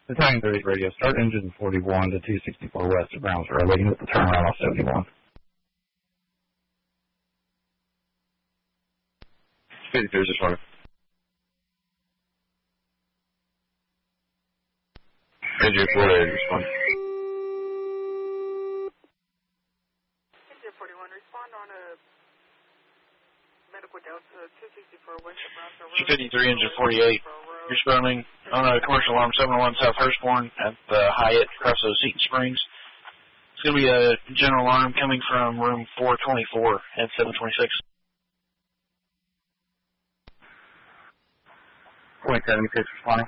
Battalion 30 radio, start engine 41 to 264 west of Brownsboro, waiting with the turnaround off 71. 53 just one. Engine 48, respond. Engine 41, respond on a medical delta 264 west of Brownsboro. 53, engine 48, responding on a commercial alarm 701 South Hurstbourne at the Hyatt across those Seton Springs. It's going to be a general alarm coming from room 424 at 726. Point 76 responding.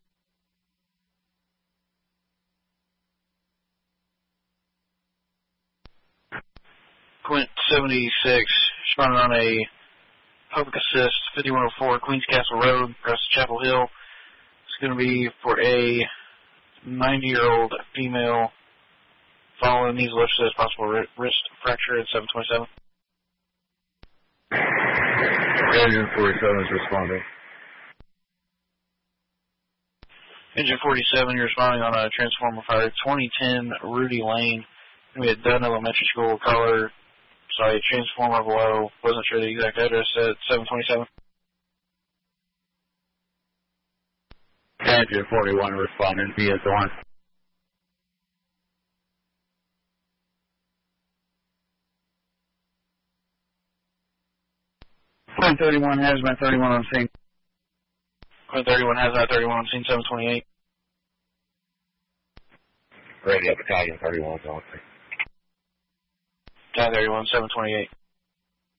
Quint 76, responding on a public assist 5104 Queens Castle Road across Chapel Hill. It's going to be for a 90-year-old female following needs lifted as possible wrist fracture at 727. Engine 47 is responding. Engine 47, you're responding on a transformer fire 2010 Rudy Lane. We had Dunn Elementary School, caller, sorry, transformer below, wasn't sure the exact address, at 727. Engine 41 responding, BS1. Point 31 has been 31 on scene. Point 31 has that 31 on scene 728. Radio Battalion 31 on scene. Battalion 31, 728.